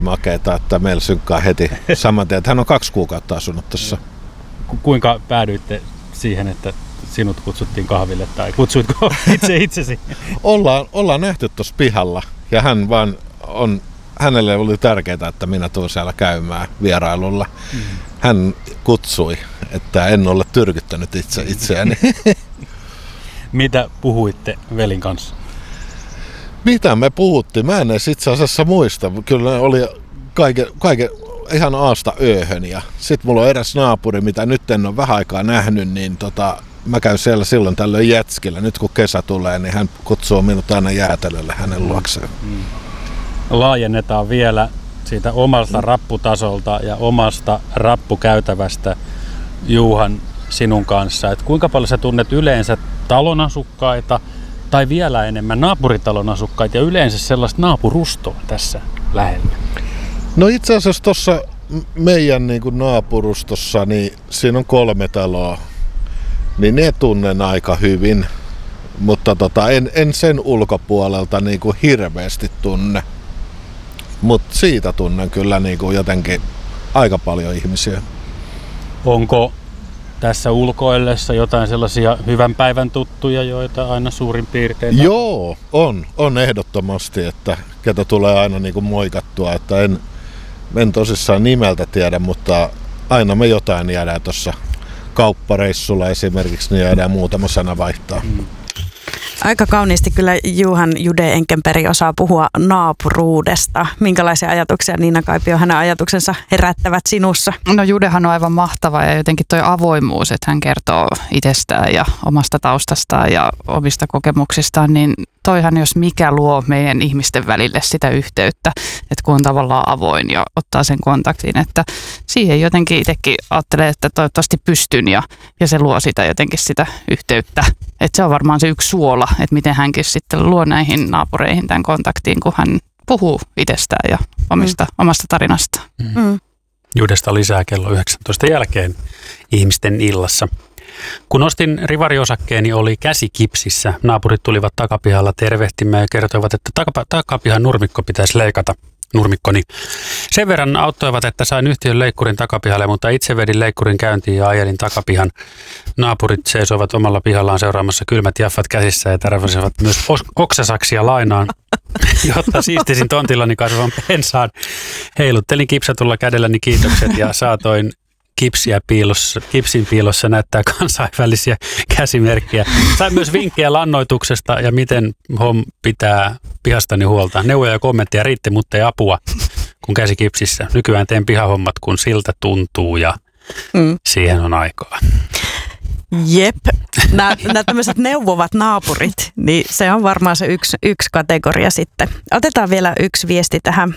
makeeta, että meillä synkkaa heti saman tien. Hän on 2 kuukautta asunut tuossa. Kuinka päädyitte siihen, että sinut kutsuttiin kahville tai kutsuitko itse itsesi? Ollaan nähty tuossa pihalla ja hänelle oli tärkeää, että minä tuun siellä käymään vierailulla. Hän kutsui, että en ole tyrkyttänyt itseäni. Mitä puhuitte velin kanssa? Mitä me puhuttiin? Mä en edes itse asiassa muista. Kyllä oli kaiken ihan aasta ööhön. Ja sit mulla on eräs naapuri, mitä nyt en ole vähän aikaa nähnyt, niin mä käyn siellä silloin tällöin Jätskillä. Nyt kun kesä tulee, niin hän kutsuu minut aina jäätelölle hänen luokseen. Laajennetaan vielä siitä omalta rapputasolta ja omasta rappukäytävästä Juhan sinun kanssa. Et kuinka paljon sä tunnet yleensä talonasukkaita tai vielä enemmän naapuritalon asukkaita ja yleensä sellaista naapurustoa tässä lähellä? No itse asiassa tuossa meidän niin kuin naapurustossa, niin siinä on 3 taloa, niin ne tunnen aika hyvin, mutta en sen ulkopuolelta niin kuin hirveästi tunne. Mutta siitä tunnen kyllä niin kuin jotenkin aika paljon ihmisiä. Onko tässä ulkoillessa jotain sellaisia hyvän päivän tuttuja, joita aina suurin piirtein? Joo, on ehdottomasti, että ketä tulee aina niin kuin moikattua, että en tosissaan nimeltä tiedä, mutta aina me jotain jäädään tuossa kauppareissulla esimerkiksi, niin jäädään muutama sana vaihtaa. Aika kauniisti kyllä Juhan Jude Enkenperi osaa puhua naapuruudesta. Minkälaisia ajatuksia Niina Kaipio hänen ajatuksensa herättävät sinussa? No Judehan on aivan mahtava ja jotenkin toi avoimuus, että hän kertoo itsestään ja omasta taustastaan ja omista kokemuksistaan, niin toihan jos mikä luo meidän ihmisten välille sitä yhteyttä, että kun on tavallaan avoin ja ottaa sen kontaktin, että siihen jotenkin itsekin ajattelee, että toivottavasti pystyn ja se luo sitä jotenkin sitä yhteyttä. Että se on varmaan se yksi suola, että miten hänkin sitten luo näihin naapureihin tämän kontaktiin, kun hän puhuu itsestään ja omasta tarinastaan. Judesta lisää kello 19 jälkeen ihmisten illassa. Kun ostin rivariosakkeen, oli käsi kipsissä. Naapurit tulivat takapihalla tervehtimään ja kertoivat, että takapihan nurmikko pitäisi leikata. Nurmikkoni. Sen verran auttoivat, että sain yhtiön leikkurin takapihalle, mutta itse vedin leikkurin käyntiin ja ajelin takapihan. Naapurit seisoivat omalla pihallaan seuraamassa kylmät jaffat käsissä ja tärväsivät myös oksasaksia lainaan, jotta siistisin tontillani kasvavan pensaan. Heiluttelin kipsatulla kädelläni kiitokset ja saatoin kipsin piilossa näyttää kansainvälisiä käsimerkkejä. Sain myös vinkkejä lannoituksesta ja miten pitää pihastani huolta. Neuvoja ja kommentteja riitti, mutta ei apua, kun käsi kipsissä. Nykyään teen pihahommat, kun siltä tuntuu ja siihen on aikaa. Jep, nämä tämmöiset neuvovat naapurit, niin se on varmaan se yksi kategoria sitten. Otetaan vielä yksi viesti tähän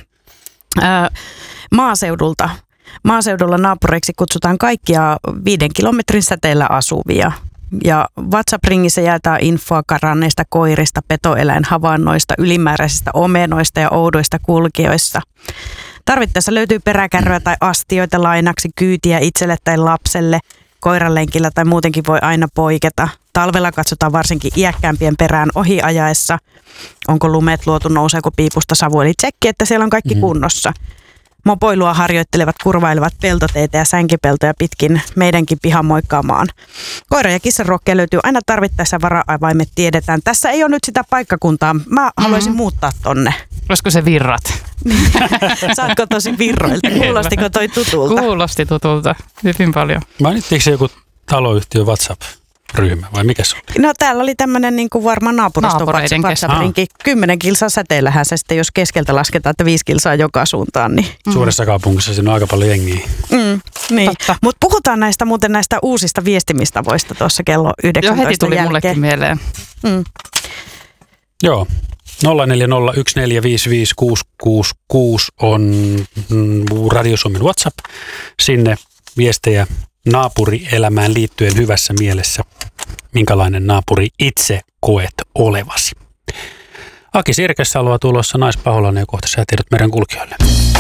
maaseudulta. Maaseudulla naapureiksi kutsutaan kaikkia 5 kilometrin säteellä asuvia. Ja WhatsApp-ringissä jaetaan infoa karanneista koirista, petoeläinhavainnoista, ylimääräisistä omenoista ja oudoista kulkijoista. Tarvittaessa löytyy peräkärryä tai astioita lainaksi, kyytiä itselle tai lapselle. Koiranlenkillä tai muutenkin voi aina poiketa. Talvella katsotaan varsinkin iäkkäämpien perään ohi ajaessa. Onko lumet luotu, nouseeko piipusta savu, eli tsekki, että siellä on kaikki kunnossa. Mopoilua harjoittelevat kurvailevat peltoteitä ja sänkipeltoja pitkin meidänkin pihan moikkaamaan. Koira- ja kissanruokkia löytyy aina tarvittaessa, vara-avaimet tiedetään. Tässä ei ole nyt sitä paikkakuntaa. Mä haluaisin muuttaa tonne. Olisiko se Virrat? Saatko tosi virroilta? Kuulostiko toi tutulta? Kuulosti tutulta. Hyvin paljon. Mainittiinko se joku taloyhtiö WhatsApp-ryhmä vai mikä se oli? No täällä oli tämmöinen niin kuin varmaan naapuruston WhatsApp-rinki. 10 kilsaa säteellähän se sitten, jos keskeltä lasketaan, että 5 kilsaa joka suuntaan. Niin. Suuressa kaupungissa siinä on aika paljon jengiä. Niin. Mutta puhutaan näistä uusista viestimistavoista tuossa kello 19 Joo, heti tuli jälkeen. mullekin mieleen. Joo. 0401455666 on Radio Suomen WhatsApp. Sinne viestejä naapurielämään liittyen hyvässä mielessä. Minkälainen naapuri itse koet olevasi? Aki Sirkessä haluaa tulossa Naispaholainen ja kohta säätiedot meidän kulkijoille.